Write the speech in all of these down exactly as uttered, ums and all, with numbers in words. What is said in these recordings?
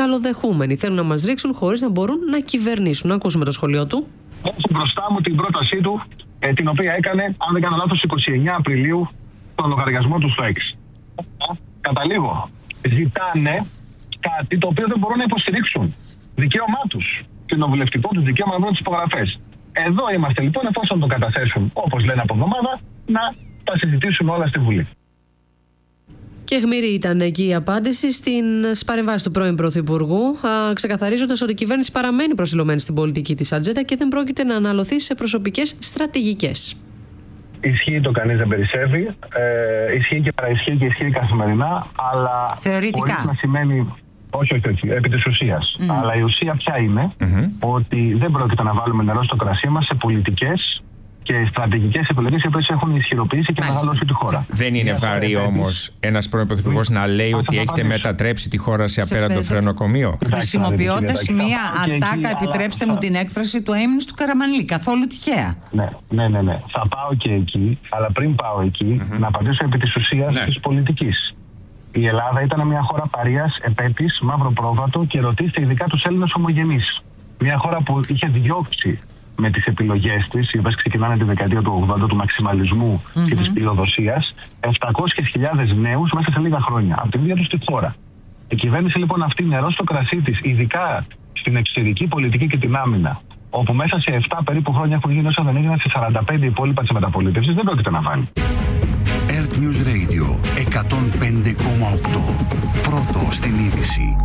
καλοδεχούμενοι. Θέλουν να μας ρίξουν χωρίς να μπορούν να κυβερνήσουν. Να ακούσουμε το σχολείο του. Έχω μπροστά μου την πρότασή του, ε, την οποία έκανε, αν δεν κάνω λάθος, εικοστή ενάτη Απριλίου, στον λογαριασμό του στο X. Καταλήγω. Ζητάνε κάτι το οποίο δεν μπορούν να υποστηρίξουν. Δικαίωμά τους. Κοινοβουλευτικό τους δικαίωμα να βρουν τις υπογραφές. Εδώ είμαστε λοιπόν, εφόσον το καταθέσουν, όπως λένε από εβδομάδα, να τα συζητήσουν όλα στη Βουλή. Και αιχμηρή ήταν εκεί η απάντηση στην παρεμβάση του πρώην Πρωθυπουργού, ξεκαθαρίζοντας ότι η κυβέρνηση παραμένει προσιλωμένη στην πολιτική της ατζέντα και δεν πρόκειται να αναλωθεί σε προσωπικές στρατηγικές. Ισχύει το κανείς δεν περισσεύει, ε, ισχύει και παραισχύει και ισχύει καθημερινά, αλλά θεωρητικά. Χωρίς να σημαίνει, όχι, όχι, όχι, επί της ουσίας. Mm. Αλλά η ουσία ποια είναι, mm-hmm. ότι δεν πρόκειται να βάλουμε νερό στο κρασί μας σε πολιτικές και στρατηγικές επιλογές οι οποίες έχουν ισχυροποιήσει και μεγαλώσει τη χώρα. Δεν είναι βαρύ όμως ένας πρώην πρωθυπουργός να λέει ότι έχετε μετατρέψει τη χώρα σε απέραντο φρενοκομείο. Χρησιμοποιώντας μία ατάκα, επιτρέψτε μου την έκφραση, του έμεινου του Καραμανλή. Καθόλου τυχαία. Ναι, ναι, ναι, ναι. Θα πάω και εκεί, αλλά πριν πάω εκεί, mm-hmm. να απαντήσω επί της ουσίας ναι. της πολιτικής. Η Ελλάδα ήταν μια χώρα παρείας, επέτης, μαύρο πρόβατο και ρωτήστε ειδικά τους Έλληνες ομογενείς. Μια χώρα που είχε διώξει με τις επιλογές της, οι οποίες ξεκινάνε τη δεκαετία του ογδόντα, του μαξιμαλισμού mm-hmm. και της πλειοδοσίας, επτακόσιες χιλιάδες νέους μέσα σε λίγα χρόνια, από την ίδια τους τη χώρα. Η κυβέρνηση λοιπόν αυτή νερό στο κρασί της, ειδικά στην εξωτερική πολιτική και την άμυνα, όπου μέσα σε επτά περίπου χρόνια έχουν γίνει όσα δεν έγιναν σε σαράντα πέντε υπόλοιπα της μεταπολίτευσης, δεν πρόκειται να βάλει. Earth News Radio εκατόν πέντε κόμμα οκτώ. Πρώτο στην είδηση.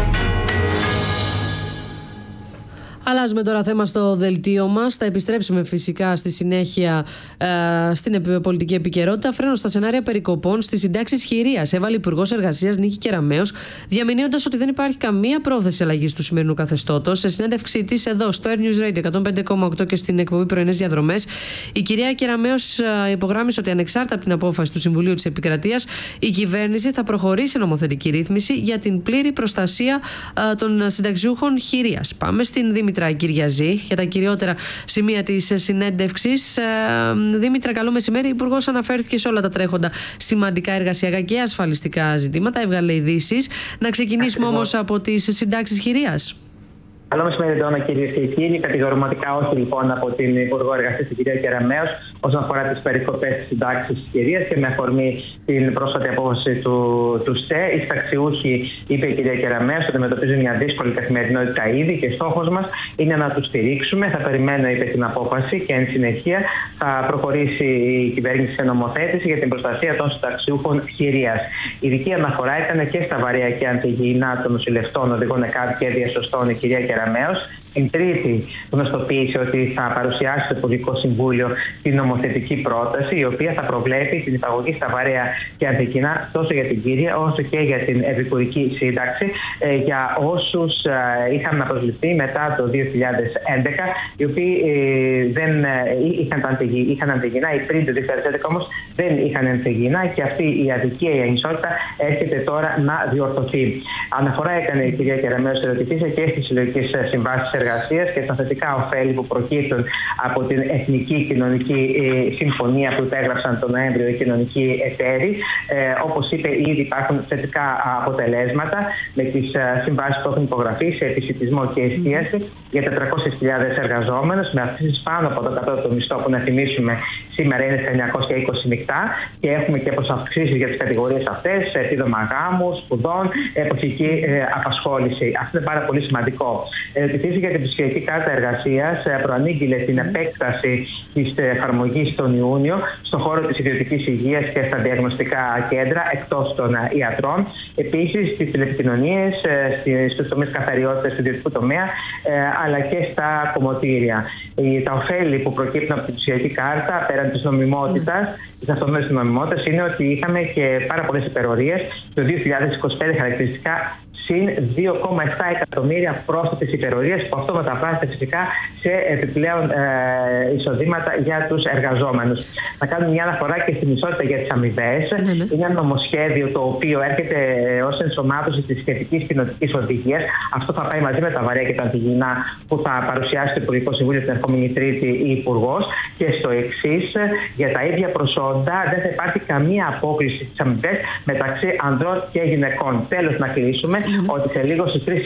Αλλάζουμε τώρα θέμα στο δελτίο μας. Θα επιστρέψουμε φυσικά στη συνέχεια ε, στην πολιτική επικαιρότητα. Φρένο στα σενάρια περικοπών στις συντάξεις χειρίας έβαλε η Υπουργός Εργασίας Νίκη Κεραμέως, διαμηνύοντας ότι δεν υπάρχει καμία πρόθεση αλλαγής του σημερινού καθεστώτος. Σε συνέντευξή της εδώ στο Air News Radio εκατόν πέντε κόμμα οκτώ και στην εκπομπή Πρωινές Διαδρομές, η κυρία Κεραμέως ε, υπογράμμισε ότι ανεξάρτητα από την απόφαση του Συμβουλίου της Επικρατείας, η κυβέρνηση θα προχωρήσει σε νομοθετική ρύθμιση για την πλήρη προστασία ε, των συνταξιούχων χειρίας. Πάμε στην Δήμητρα Κυριαζή για τα κυριότερα σημεία της συνέντευξης. Ε, Δήμητρα, καλό μεσημέρι. Η Υπουργός αναφέρθηκε σε όλα τα τρέχοντα σημαντικά εργασιακά και ασφαλιστικά ζητήματα. Έβγαλε ειδήσεις. Να ξεκινήσουμε όμως από τις συντάξεις χειρίας. Καλό μεσημέρι, Ντόνα, κυρίες και κύριοι. Κατηγορηματικά όχι λοιπόν από την Υπουργό Εργασίας, την κυρία Κεραμέως, όσον αφορά τις περικοπές της συντάξης της κυρίας και με αφορμή την πρόσφατη απόφαση του, του ΣΤΕ. Οι συνταξιούχοι, είπε η κυρία Κεραμέως, ότι αντιμετωπίζουν μια δύσκολη καθημερινότητα ήδη και στόχος μας είναι να τους στηρίξουμε. Θα περιμένω, είπε, την απόφαση και εν συνεχεία θα προχωρήσει η κυβέρνηση σε νομοθέτηση για την προστασία των συνταξιούχων χειρίας. Η ειδική αναφορά έκανε και στα βαρέα και αντιγυηνά των νοσηλευτών, οδηγών ΕΚΑΒ και διασωστών η κυρία Κεραμέως. Την Τρίτη γνωστοποίησε ότι θα παρουσιάσει στο Υπουργικό Συμβούλιο την νομοθετική πρόταση, η οποία θα προβλέπει την υπαγωγή στα βαρέα και αντικεινά τόσο για την κύρια όσο και για την επικουρική σύνταξη ε, για όσους ε, είχαν να προσληφθεί μετά το δύο χιλιάδες έντεκα, οι οποίοι ε, δεν ε, είχαν, αντιγυ, είχαν αντικεινά ή πριν το δύο χιλιάδες έντεκα όμως δεν είχαν αντικεινά, και αυτή η αδικία, η ανισότητα έρχεται τώρα να διορθωθεί. Αναφορά έκανε η κυρία Κεραμέως, ερωτηθήσε και στις συλλογικές συμβάσεις εργασίας και τα θετικά ωφέλη που προκύπτουν από την Εθνική Κοινωνική Συμφωνία που υπέγραψαν τον Νοέμβριο οι κοινωνικοί εταίροι. Ε, όπως είπε, ήδη υπάρχουν θετικά αποτελέσματα με τις συμβάσεις που έχουν υπογραφεί σε επισιτισμό και εστίαση για τετρακόσιες χιλιάδες εργαζόμενους, με αυξήσεις πάνω από το κατώτατο μισθό που, να θυμίσουμε, σήμερα είναι στα εννιακόσια είκοσι μεικτά, και έχουμε και προσαυξήσεις για τις κατηγορίες αυτές, επίδομα γάμου, σπουδών, εποχική ε, απασχόληση. Αυτό είναι πάρα πολύ σημαντικό. Ερωτηθήθηκε για την ψηφιακή κάρτα εργασίας, προανήγγειλε την επέκταση της εφαρμογής τον Ιούνιο στον χώρο της ιδιωτικής υγείας και στα διαγνωστικά κέντρα εκτός των ιατρών. Επίσης, στις τηλεπικοινωνίες, στους τομείς καθαριότητας του ιδιωτικού τομέα, αλλά και στα κομμωτήρια. Τα ωφέλη που προκύπτουν από την ψηφιακή κάρτα, πέραν της νομιμότητας, της αυτονόητης νομιμότητας, είναι ότι είχαμε και πάρα πολλές υπερορίες. Το δύο χιλιάδες είκοσι πέντε χαρακτηριστικά συν δύο κόμμα επτά εκατομμύρια πρόσθετες υπερορίες, που αυτό μεταφράζεται φυσικά σε επιπλέον ε, εισοδήματα για τους εργαζόμενους. Να κάνουμε μια αναφορά και στην ισότητα για τις αμοιβές. Mm-hmm. Είναι ένα νομοσχέδιο το οποίο έρχεται ως ενσωμάτωση της σχετικής κοινοτικής οδηγίας. Αυτό θα πάει μαζί με τα βαρέα και τα αντιγυηνά που θα παρουσιάσει το Υπουργικό Συμβούλιο την ερχόμενη Τρίτη η Υπουργός. Και στο εξής, για τα ίδια προσόντα δεν θα υπάρχει καμία απόκληση στις αμοιβές μεταξύ ανδρών και γυναικών. Τέλος, να κλείσουμε mm-hmm. ότι σε λίγο στις τρεις